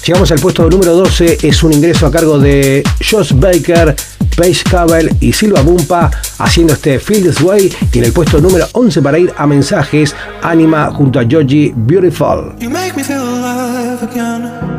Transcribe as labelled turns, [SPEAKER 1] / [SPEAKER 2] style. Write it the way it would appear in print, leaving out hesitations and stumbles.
[SPEAKER 1] Llegamos al puesto número 12, es un ingreso a cargo de Josh Baker, Paige Cable y Silva Bumpa haciendo este Feel This Way. Y en el puesto número 11 para ir a mensajes, Anima junto a Joji, Beautiful.
[SPEAKER 2] You make me feel alive again.